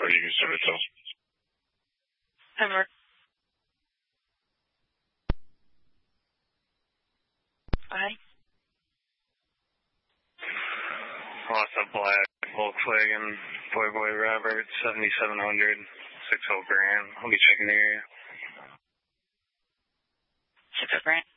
or you can sort of tell. Over. Aye. Lost a black Volkswagen Boy Robert 7700, 60 grand. I'll be checking the area. 60 grand.